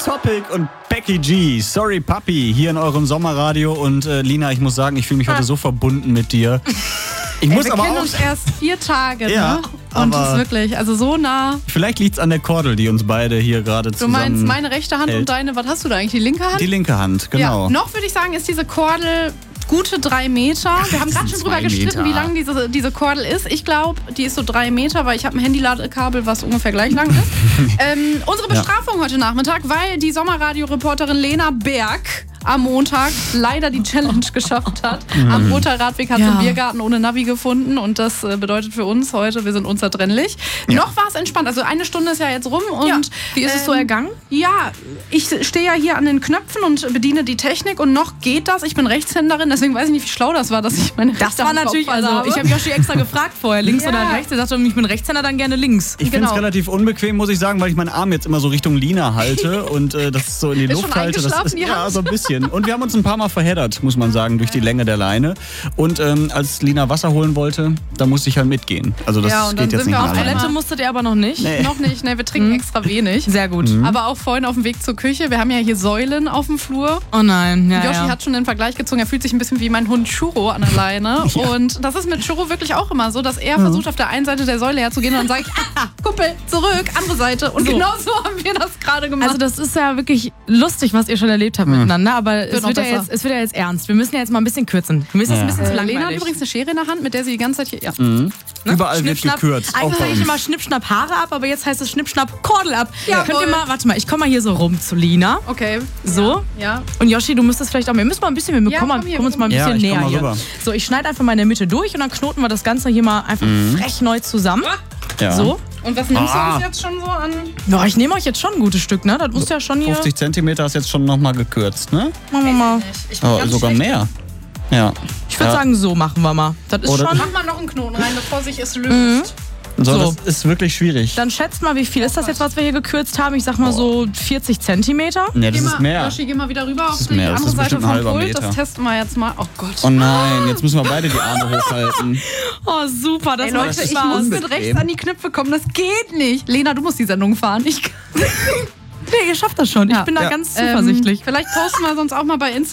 Topic und Becky G, Sorry Puppy, hier in eurem Sommerradio. Und Lina, ich muss sagen, ich fühle mich heute so verbunden mit dir. Wir kennen uns erst 4 Tage, ja, ne? Und das ist wirklich, also so nah. Vielleicht liegt es an der Kordel, die uns beide hier gerade zusammen Du meinst meine rechte Hand hält. und deine, was hast du da eigentlich, die linke Hand? Die linke Hand, genau. Ja, noch würde ich sagen, ist diese Kordel gute 3 Meter. Wir haben gerade schon drüber gestritten, wie lang diese Kordel ist. Ich glaube, die ist so 3 Meter, weil ich habe ein Handyladekabel, was ungefähr gleich lang ist. Unsere Bestrafung heute Nachmittag, weil die Sommerradio-Reporterin Lena Berg am Montag leider die Challenge geschafft hat. Am Roter Radweg hat sie einen Biergarten ohne Navi gefunden und das bedeutet für uns heute, wir sind unzertrennlich. Ja. Noch war es entspannt, also 1 Stunde ist ja jetzt rum und wie ist es so ergangen? Ja, ich stehe ja hier an den Knöpfen und bediene die Technik und noch geht das. Ich bin Rechtshänderin, deswegen weiß ich nicht, wie schlau das war, dass ich meine Das war natürlich, also ich habe Joshi extra gefragt vorher, links oder rechts. Er sagte, ich bin Rechtshänder, dann gerne links. Ich finde es relativ unbequem, muss ich sagen, weil ich meinen Arm jetzt immer so Richtung Lina halte und das so in die Luft halte. Das ist ja so ein bisschen. Und wir haben uns ein paar Mal verheddert, muss man sagen, durch die Länge der Leine. Und als Lina Wasser holen wollte, da musste ich halt mitgehen. Also das geht jetzt nicht mehr auf Toilette musstet ihr aber noch nicht? Nee. Noch nicht, ne, wir trinken extra wenig. Sehr gut. Aber auch vorhin auf dem Weg zur Küche, wir haben ja hier Säulen auf dem Flur. Oh nein, Joshi hat schon den Vergleich gezogen, er fühlt sich ein bisschen wie mein Hund Churro an der Leine. Und das ist mit Churro wirklich auch immer so, dass er versucht, auf der einen Seite der Säule herzugehen und dann sage ich, Kumpel, zurück, andere Seite. Und genau so haben wir das gerade gemacht. Also das ist ja wirklich lustig, was ihr schon erlebt habt miteinander, aber es wird ja jetzt ernst. Wir müssen ja jetzt mal ein bisschen kürzen. Wir müssen jetzt ein bisschen zu langweilig. Lena hat übrigens eine Schere in der Hand, mit der sie die ganze Zeit hier... Ja. Überall wird gekürzt. Eigentlich sage ich immer Schnipp-Schnapp Haare ab, aber jetzt heißt es Schnipp-Schnapp Kordel ab. Ja, könnt ihr mal, warte mal, ich komme mal hier so rum zu Lina. Okay. So. Ja. Und Joshi, du müsstest vielleicht auch, wir müssen mal ein bisschen, wir kommen uns mal ein bisschen näher hier. Rüber. So, ich schneide einfach mal in der Mitte durch und dann knoten wir das Ganze hier mal einfach frech neu zusammen. Ja. So. Und was nimmst du uns jetzt schon so an? Ja, ich nehme euch jetzt schon ein gutes Stück, ne? Das muss ja schon hier... 50 Zentimeter ist jetzt schon nochmal gekürzt, ne? Machen wir mal. Sogar mehr. Ja. Ich würde sagen, so machen wir mal. Das ist schon... Mach mal noch einen Knoten rein, bevor sich es löst. So, das ist wirklich schwierig. Dann schätzt mal, wie viel ist das jetzt, was wir hier gekürzt haben? Ich sag mal so 40 Zentimeter. Ne, das ist mehr. Joshi, geh mal wieder rüber auf die mehr. andere Das ist Seite bestimmt ein vom halber Pult. Meter. Das testen wir jetzt mal. Oh Gott. Oh nein, jetzt müssen wir beide die Arme hochhalten. Oh, super. Das macht Leute, ich Spaß. muss mit rechts an die Knöpfe kommen. Das geht nicht. Lena, du musst die Sendung fahren. Nee, ihr schafft das schon. Ich bin da ganz zuversichtlich. Vielleicht posten wir sonst auch mal bei Instagram.